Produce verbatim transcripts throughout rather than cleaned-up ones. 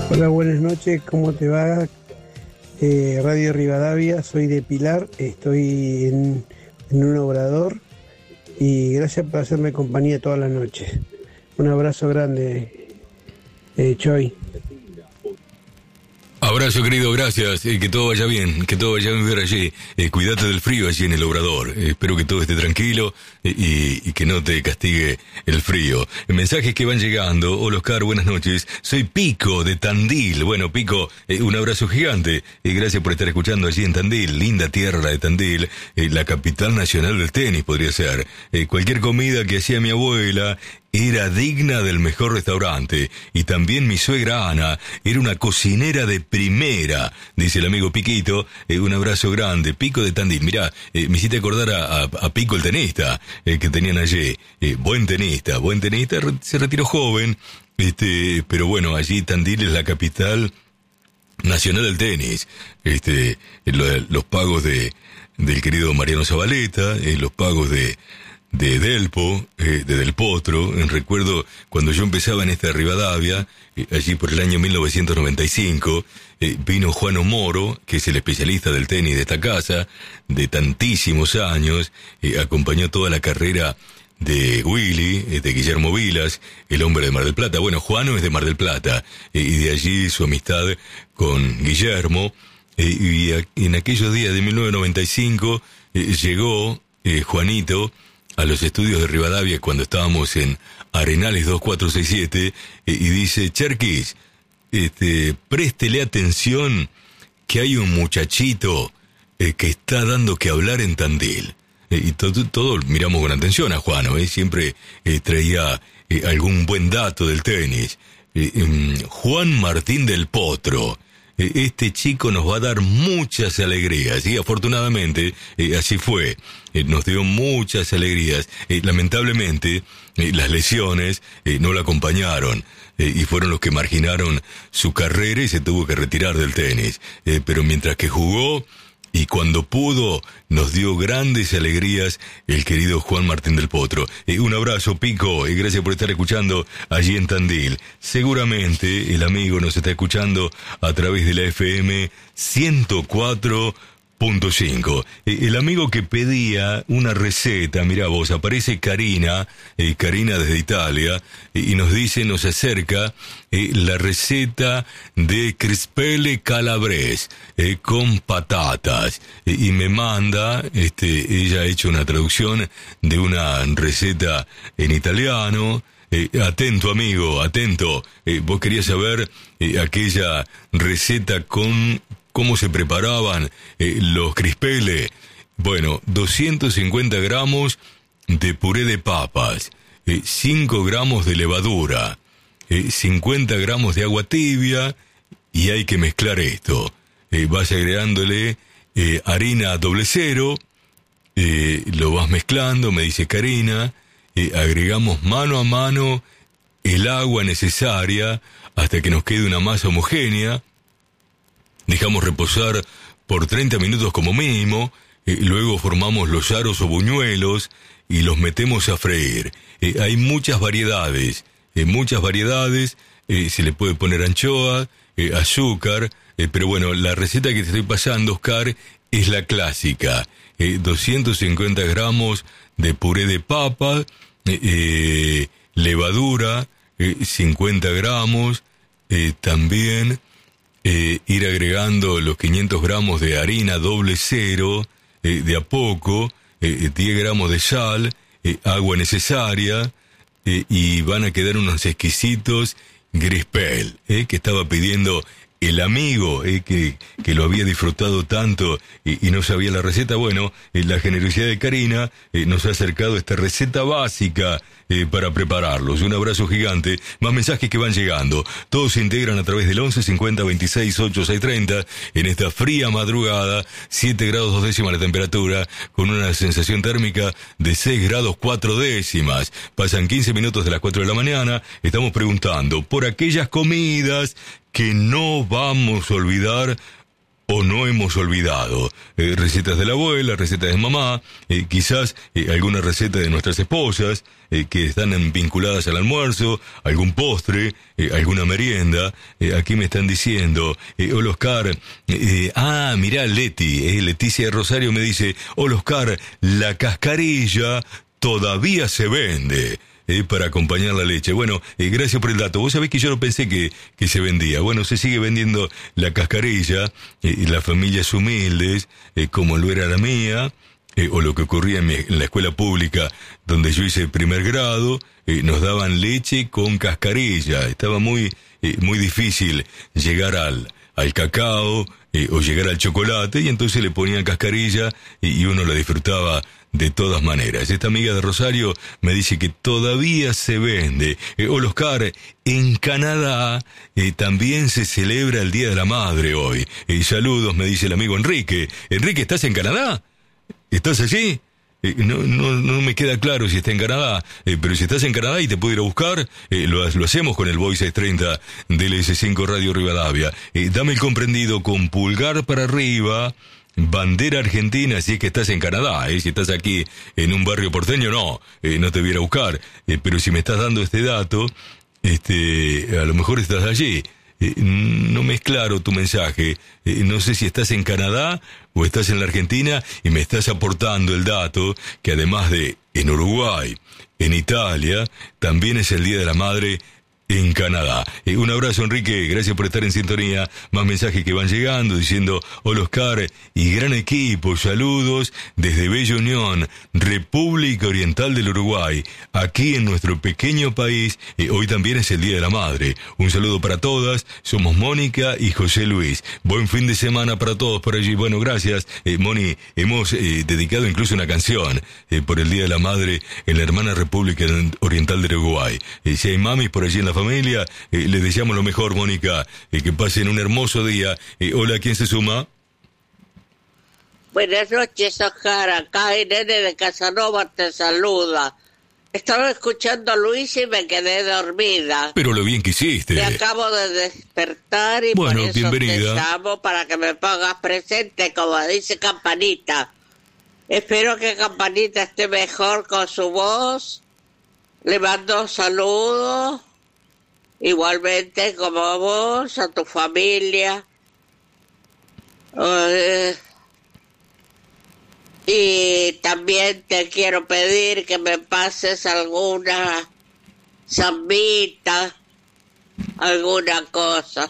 Hola, buenas noches, ¿cómo te va? Eh, Radio Rivadavia, soy de Pilar, estoy en, en un obrador y gracias por hacerme compañía toda la noche. Un abrazo grande, eh, Choy. Abrazo, querido, gracias. Eh, que todo vaya bien, que todo vaya bien allí. Eh, cuídate del frío allí en el obrador. Eh, espero que todo esté tranquilo eh, y, y que no te castigue el frío. Eh, mensajes que van llegando. Hola, Oscar, buenas noches. Soy Pico de Tandil. Bueno, Pico, eh, un abrazo gigante. Eh, gracias por estar escuchando allí en Tandil. Linda tierra de Tandil. Eh, la capital nacional del tenis podría ser. Eh, cualquier comida que hacía mi abuela era digna del mejor restaurante. Y también mi suegra Ana era una cocinera de primera, dice el amigo Piquito. Eh, un abrazo grande. Pico de Tandil. Mirá, eh, me hiciste acordar a, a, a Pico el tenista eh, que tenían allí. Eh, buen tenista, buen tenista. Re- se retiró joven, este, pero bueno, allí Tandil es la capital nacional del tenis. Este, lo, los pagos de del querido Mariano Zabaleta, eh, los pagos de de Delpo, eh, de Del Potro. En recuerdo cuando yo empezaba en esta Rivadavia, eh, allí por el año mil novecientos noventa y cinco, eh, vino Juano Moro, que es el especialista del tenis de esta casa, de tantísimos años, eh, acompañó toda la carrera de Willy, eh, de Guillermo Vilas, el hombre de Mar del Plata. Bueno, Juano es de Mar del Plata, eh, y de allí su amistad con Guillermo, eh, y a, en aquellos días de mil novecientos noventa y cinco eh, llegó eh, Juanito a los estudios de Rivadavia cuando estábamos en Arenales dos cuatro seis siete, eh, y dice: Cherkis, este, préstele atención que hay un muchachito eh, que está dando que hablar en Tandil. Eh, y todos todo miramos con atención a Juano, eh, siempre eh, traía eh, algún buen dato del tenis. Eh, eh, Juan Martín del Potro. Eh, este chico nos va a dar muchas alegrías, y afortunadamente eh, así fue. Eh, nos dio muchas alegrías. Eh, lamentablemente eh, las lesiones eh, no lo acompañaron, eh, y fueron los que marginaron su carrera y se tuvo que retirar del tenis. Eh, pero mientras que jugó y cuando pudo, nos dio grandes alegrías el querido Juan Martín del Potro. Eh, un abrazo, Pico, y gracias por estar escuchando allí en Tandil. Seguramente el amigo nos está escuchando a través de la F M ciento cuatro punto cinco. Eh, el amigo que pedía una receta, mirá vos, aparece Karina, eh, Karina desde Italia, eh, y nos dice, nos acerca eh, la receta de crispelle calabrese eh, con patatas, eh, y me manda, este, ella ha hecho una traducción de una receta en italiano. Eh, atento, amigo, atento. Eh, vos querías saber eh, aquella receta con cómo se preparaban eh, los crispeles. Bueno, doscientos cincuenta gramos de puré de papas, eh, cinco gramos de levadura, eh, cincuenta gramos de agua tibia, y hay que mezclar esto. Eh, vas agregándole eh, harina doble cero, eh, lo vas mezclando, me dice Karina, eh, agregamos mano a mano el agua necesaria hasta que nos quede una masa homogénea. Dejamos reposar por treinta minutos como mínimo, eh, luego formamos los aros o buñuelos y los metemos a freír. Eh, hay muchas variedades, eh, muchas variedades, eh, se le puede poner anchoa, eh, azúcar, eh, pero bueno, la receta que te estoy pasando, Oscar, es la clásica. Eh, doscientos cincuenta gramos de puré de papa, eh, eh, levadura, eh, cincuenta gramos, eh, también... Eh, ir agregando los quinientos gramos de harina doble cero, eh, de a poco, eh, diez gramos de sal, eh, agua necesaria, eh, y van a quedar unos exquisitos grispel, eh, que estaba pidiendo el amigo, eh, que, que lo había disfrutado tanto y, y no sabía la receta. Bueno, eh, la generosidad de Karina eh, nos ha acercado esta receta básica eh, para prepararlos. Un abrazo gigante. Más mensajes que van llegando. Todos se integran a través del once cincuenta veintiséis ocho seis treinta en esta fría madrugada. siete grados dos décimas la temperatura, con una sensación térmica de seis grados cuatro décimas. Pasan quince minutos de las cuatro de la mañana. Estamos preguntando por aquellas comidas que no vamos a olvidar o no hemos olvidado. Eh, recetas de la abuela, recetas de mamá, eh, quizás eh, alguna receta de nuestras esposas eh, que están vinculadas al almuerzo, algún postre, eh, alguna merienda. Eh, aquí me están diciendo, eh, hola Oscar, eh, eh, ah, mirá Leti, eh, Leticia de Rosario me dice, hola Oscar, la cascarilla todavía se vende. Eh, para acompañar la leche. Bueno, eh, gracias por el dato. Vos sabés que yo no pensé que, que se vendía. Bueno, se sigue vendiendo la cascarilla, eh, y las familias humildes, eh, como lo era la mía, eh, o lo que ocurría en, mi, en la escuela pública donde yo hice el primer grado, eh, nos daban leche con cascarilla. Estaba muy, eh, muy difícil llegar al, al cacao, eh, o llegar al chocolate, y entonces le ponían cascarilla y, y uno la disfrutaba de todas maneras. Esta amiga de Rosario me dice que todavía se vende. Eh, hola Oscar, en Canadá eh, también se celebra el Día de la Madre hoy. Eh, saludos, me dice el amigo Enrique. Enrique, ¿estás en Canadá? ¿Estás allí? Eh, no, no, no me queda claro si está en Canadá, eh, pero si estás en Canadá y te puedo ir a buscar, eh, lo, lo hacemos con el Voice seiscientos treinta del S cinco Radio Rivadavia. Eh, dame el comprendido con pulgar para arriba, bandera argentina, si es que estás en Canadá, ¿eh? Si estás aquí en un barrio porteño, no, eh, no te voy a ir a buscar, eh, pero si me estás dando este dato, este, a lo mejor estás allí. Eh, no me es claro tu mensaje, eh, no sé si estás en Canadá o estás en la Argentina y me estás aportando el dato que además de en Uruguay, en Italia, también es el Día de la Madre en Canadá. Eh, un abrazo, Enrique, gracias por estar en sintonía. Más mensajes que van llegando diciendo, hola Oscar y gran equipo, saludos desde Bella Unión, República Oriental del Uruguay, aquí en nuestro pequeño país. Eh, hoy también es el Día de la Madre. Un saludo para todas, somos Mónica y José Luis. Buen fin de semana para todos por allí. Bueno, gracias, eh, Moni. Hemos eh, dedicado incluso una canción eh, por el Día de la Madre en la hermana República Oriental del Uruguay. Eh, si hay mamis por allí en la familia, eh, les deseamos lo mejor, Mónica, eh, que pasen un hermoso día. Eh, hola, ¿quién se suma? Buenas noches, Oscar, acá Irene de Casanova te saluda. Estaba escuchando a Luis y me quedé dormida. Pero lo bien que hiciste. Me acabo de despertar y bueno, por eso bienvenida. te llamo para que me pongas presente, como dice Campanita. Espero que Campanita esté mejor con su voz. Le mando saludos. Igualmente como vos, a tu familia. Eh, y también te quiero pedir que me pases alguna zambita, alguna cosa.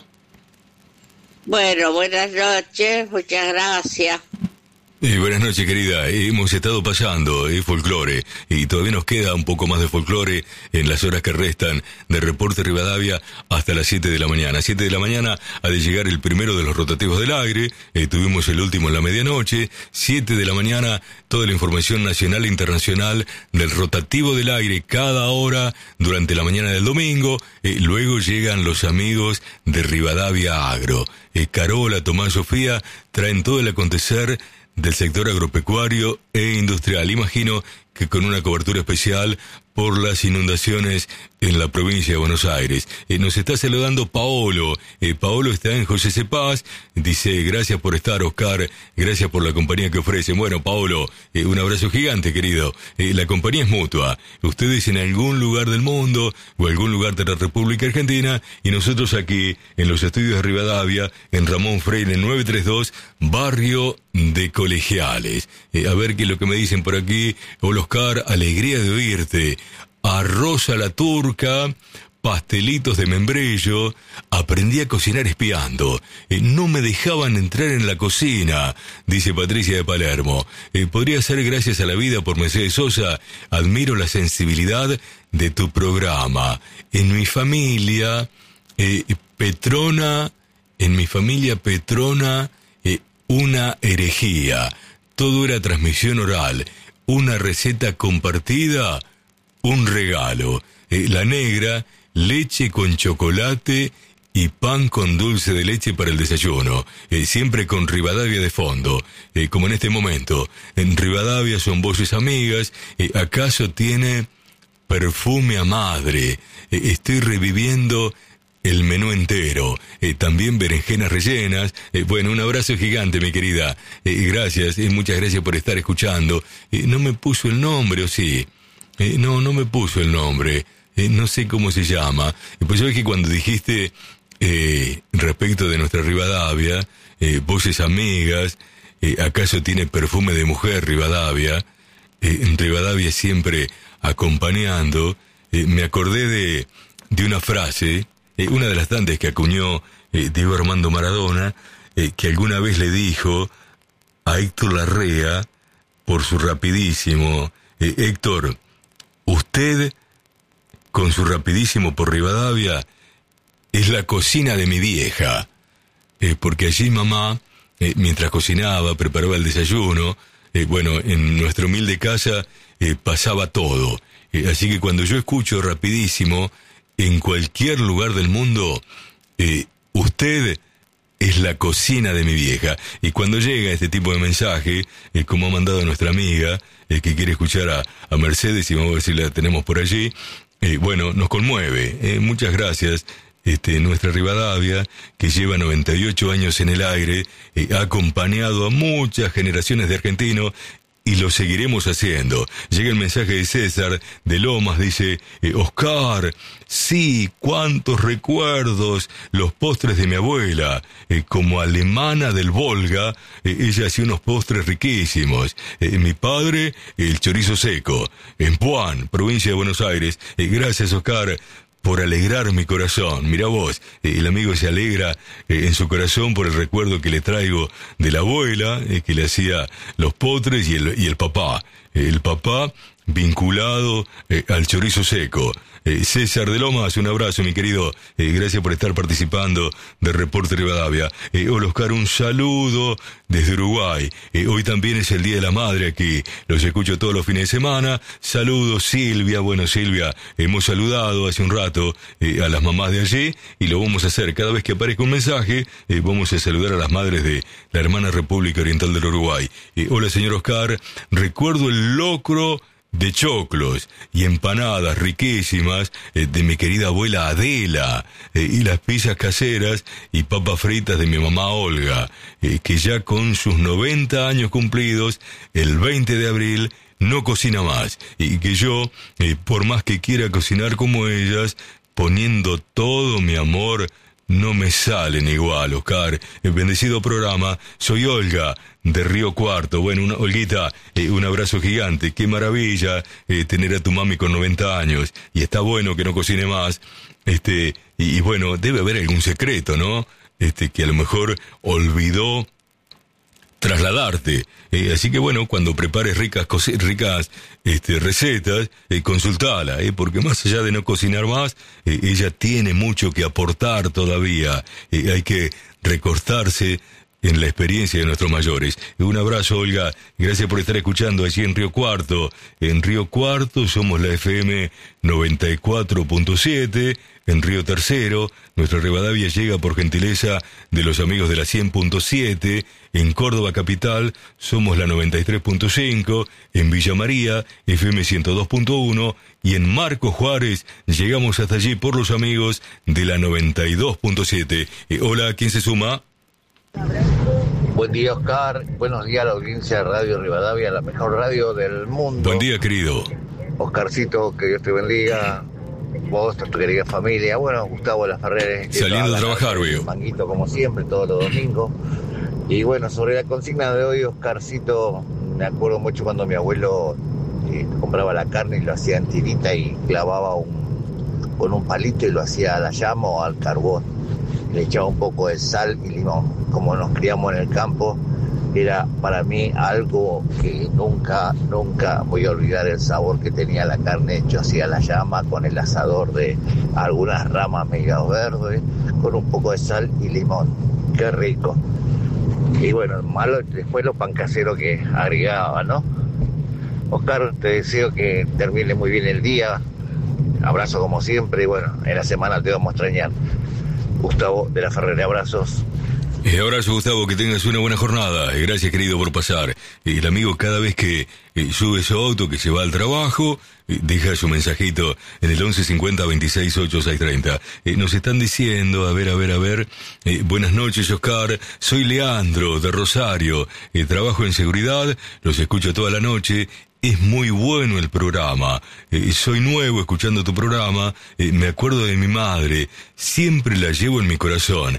Bueno, buenas noches, muchas gracias. Eh, buenas noches, querida. Eh, hemos estado pasando eh, folclore y todavía nos queda un poco más de folclore en las horas que restan de Reporte Rivadavia hasta las siete de la mañana. siete de la mañana ha de llegar el primero de los rotativos del aire, eh, tuvimos el último en la medianoche. siete de la mañana toda la información nacional e internacional del rotativo del aire cada hora durante la mañana del domingo. Eh, luego llegan los amigos de Rivadavia Agro. Eh, Carola, Tomás, Sofía traen todo el acontecer del sector agropecuario e industrial. Imagino que con una cobertura especial por las inundaciones en la provincia de Buenos Aires. Eh, nos está saludando Paolo. Eh, Paolo está en José C. Paz. Dice, gracias por estar, Oscar. Gracias por la compañía que ofrecen. Bueno, Paolo, eh, un abrazo gigante, querido. Eh, la compañía es mutua. Ustedes en algún lugar del mundo o algún lugar de la República Argentina y nosotros aquí en los estudios de Rivadavia, en Ramón Freire nueve treinta y dos, barrio de Colegiales. Eh, a ver qué es lo que me dicen por aquí. Hola, Oscar, alegría de oírte. Arroz a la turca, pastelitos de membrillo. Aprendí a cocinar espiando. Eh, no me dejaban entrar en la cocina, dice Patricia de Palermo. Eh, podría ser gracias a la vida por Mercedes Sosa. Admiro la sensibilidad de tu programa. En mi familia, eh, Petrona, en mi familia Petrona, eh, una herejía. Todo era transmisión oral. Una receta compartida, un regalo. Eh, la negra, leche con chocolate y pan con dulce de leche para el desayuno. Eh, siempre con Rivadavia de fondo. Eh, como en este momento. En Rivadavia son voces amigas. Eh, ¿Acaso tiene perfume a madre? Eh, estoy reviviendo el menú entero, eh, también berenjenas rellenas. Eh, bueno, un abrazo gigante, mi querida. Eh, gracias, eh, muchas gracias por estar escuchando. Eh, no me puso el nombre, ¿o sí? Eh, no, no me puso el nombre. Eh, no sé cómo se llama. Eh, pues sabés que cuando dijiste eh, respecto de nuestra Rivadavia, eh, voces amigas, eh, ¿acaso tiene perfume de mujer Rivadavia? Eh, en Rivadavia siempre acompañando. Eh, me acordé de, de una frase, eh, una de las tantas que acuñó eh, Diego Armando Maradona, eh, que alguna vez le dijo a Héctor Larrea por su rapidísimo, eh, Héctor, usted con su rapidísimo por Rivadavia es la cocina de mi vieja, eh, porque allí mamá, eh, mientras cocinaba, preparaba el desayuno, eh, bueno, en nuestra humilde casa eh, pasaba todo. Eh, así que cuando yo escucho rapidísimo, en cualquier lugar del mundo, eh, usted es la cocina de mi vieja. Y cuando llega este tipo de mensaje, eh, como ha mandado nuestra amiga, eh, que quiere escuchar a, a Mercedes, y vamos a ver si la tenemos por allí, eh, bueno, nos conmueve. Eh, muchas gracias. Este, nuestra Rivadavia, que lleva noventa y ocho años en el aire, eh, ha acompañado a muchas generaciones de argentinos, y lo seguiremos haciendo. Llega el mensaje de César de Lomas, dice, eh, Oscar, sí, cuántos recuerdos, los postres de mi abuela, eh, como alemana del Volga, eh, ella hacía unos postres riquísimos. Eh, mi padre, el chorizo seco, en Puan, provincia de Buenos Aires. Eh, gracias, Oscar, por alegrar mi corazón. Mira vos, eh, el amigo se alegra eh, en su corazón por el recuerdo que le traigo de la abuela, eh, que le hacía los postres, y el, y el papá. Eh, el papá vinculado eh, al chorizo seco. Eh, César de Lomas, un abrazo, mi querido. Eh, gracias por estar participando de Reporte Rivadavia. Eh, hola, Oscar, un saludo desde Uruguay. Eh, hoy también es el Día de la Madre aquí. Los escucho todos los fines de semana. Saludos, Silvia. Bueno, Silvia, hemos saludado hace un rato eh, a las mamás de allí, y lo vamos a hacer. Cada vez que aparezca un mensaje, eh, vamos a saludar a las madres de la hermana República Oriental del Uruguay. Eh, hola, señor Oscar. Recuerdo el locro de choclos y empanadas riquísimas eh, de mi querida abuela Adela, eh, y las pizzas caseras y papas fritas de mi mamá Olga, eh, que ya con sus noventa años cumplidos, el veinte de abril, no cocina más, y que yo, eh, por más que quiera cocinar como ellas, poniendo todo mi amor, no me salen igual, Oscar. El bendecido programa. Soy Olga, de Río Cuarto. Bueno, una, Olguita, eh, un abrazo gigante. Qué maravilla eh, tener a tu mami con noventa años. Y está bueno que no cocine más. Este, y, y bueno, debe haber algún secreto, ¿no? Este, que a lo mejor olvidó trasladarte. Eh, así que bueno, cuando prepares ricas ricas este, recetas, eh, consultala, eh, porque más allá de no cocinar más, eh, ella tiene mucho que aportar todavía. Eh, hay que recortarse en la experiencia de nuestros mayores. Un abrazo, Olga. Gracias por estar escuchando allí en Río Cuarto. En Río Cuarto somos la F M noventa y cuatro punto siete. En Río Tercero, nuestra Rivadavia llega por gentileza de los amigos de la cien punto siete. En Córdoba Capital somos la noventa y tres punto cinco. En Villa María, F M ciento dos punto uno. Y en Marcos Juárez llegamos hasta allí por los amigos de la noventa y dos punto siete. Eh, hola, ¿quién se suma? Buen día, Oscar. Buenos días a la audiencia de Radio Rivadavia, la mejor radio del mundo. Buen día, querido. Oscarcito, que Dios te bendiga. Vos, tu querida familia. Bueno, Gustavo Laferrere. Saliendo a trabajar, veo. Manguito, como siempre, todos los domingos. Y bueno, sobre la consigna de hoy, Oscarcito, me acuerdo mucho cuando mi abuelo eh, compraba la carne y lo hacía en tirita y clavaba un, con un palito y lo hacía a la llama o al carbón. Le echaba un poco de sal y limón. Como nos criamos en el campo, era para mí algo que nunca, nunca voy a olvidar, el sabor que tenía la carne hecho así a la llama, con el asador de algunas ramas medio verdes, con un poco de sal y limón. Qué rico. Y bueno, malo después los pan caseros que agregaba, ¿no? Oscar, te deseo que termine muy bien el día. Abrazo como siempre y bueno, en la semana te vamos a extrañar. Gustavo de Laferrere, abrazos. Eh, abrazo, Gustavo, que tengas una buena jornada. Eh, gracias, querido, por pasar. Eh, el amigo, cada vez que eh, sube su auto, que se va al trabajo, eh, deja su mensajito en el once cincuenta veintiséis ocho seis treinta. Eh, nos están diciendo, a ver, a ver, a ver, eh, buenas noches, Oscar, soy Leandro, de Rosario, eh, trabajo en seguridad, los escucho toda la noche. Es muy bueno el programa. Eh, soy nuevo escuchando tu programa. Eh, me acuerdo de mi madre. Siempre la llevo en mi corazón.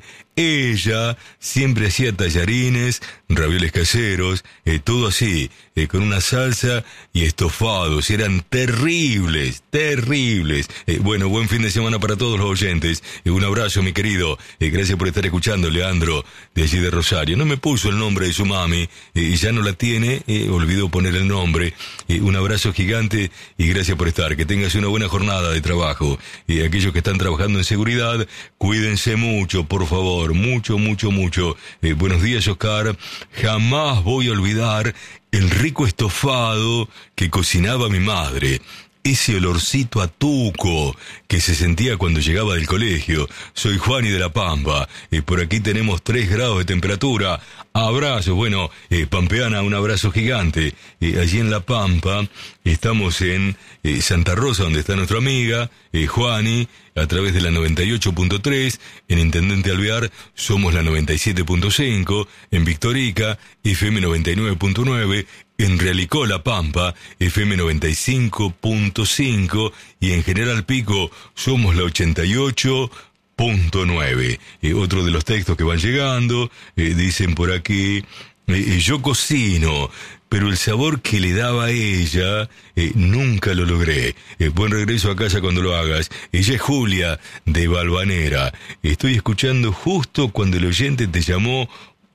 Ella siempre hacía tallarines, ravioles caseros, eh, todo así, eh, con una salsa y estofados. Eran terribles, terribles. Eh, bueno, buen fin de semana para todos los oyentes. Eh, un abrazo, mi querido. Eh, gracias por estar escuchando, Leandro, de allí de Rosario. No me puso el nombre de su mami, eh, ya no la tiene, eh, olvidó poner el nombre. Eh, un abrazo gigante y gracias por estar. Que tengas una buena jornada de trabajo. Eh, aquellos que están trabajando en seguridad, cuídense mucho, por favor. Mucho, mucho, mucho. Eh, buenos días, Oscar. Jamás voy a olvidar el rico estofado que cocinaba mi madre. Ese olorcito a tuco que se sentía cuando llegaba del colegio. Soy Juan y de La Pampa. Eh, por aquí tenemos tres grados de temperatura. Abrazos. Bueno, eh, Pampeana, un abrazo gigante. Eh, allí en La Pampa estamos en eh, Santa Rosa, donde está nuestra amiga eh, Juani, a través de la noventa y ocho punto tres. En Intendente Alvear somos la noventa y siete punto cinco. En Victorica, F M noventa y nueve punto nueve. En Realicó, La Pampa, F M noventa y cinco punto cinco, y en General Pico somos la ochenta y ocho punto nueve. Eh, otro de los textos que van llegando, eh, dicen por aquí, eh, yo cocino, pero el sabor que le daba a ella, eh, nunca lo logré. Eh, buen regreso a casa cuando lo hagas. Ella es Julia, de Valvanera. Estoy escuchando justo cuando el oyente te llamó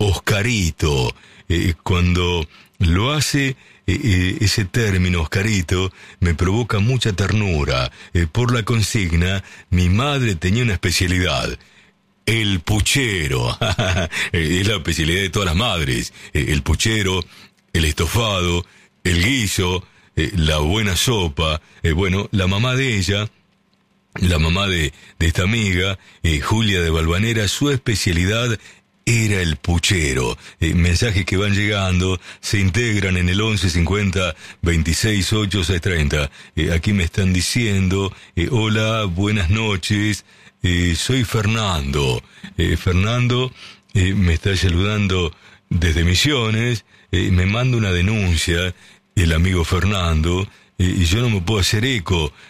Oscarito. Eh, cuando lo hace, eh, eh, ese término, Oscarito, me provoca mucha ternura. Eh, por la consigna, mi madre tenía una especialidad. El puchero. Es la especialidad de todas las madres. Eh, el puchero, el estofado, el guiso, eh, la buena sopa. Eh, bueno, la mamá de ella, la mamá de, de esta amiga, eh, Julia de Valvanera, su especialidad era el puchero. Eh, mensajes que van llegando, se integran en el once cincuenta veintiséis ocho seis treinta. Eh, aquí me están diciendo, eh, hola, buenas noches, eh, soy Fernando. Eh, Fernando eh, me está saludando desde Misiones, eh, me manda una denuncia, el amigo Fernando, eh, y yo no me puedo hacer eco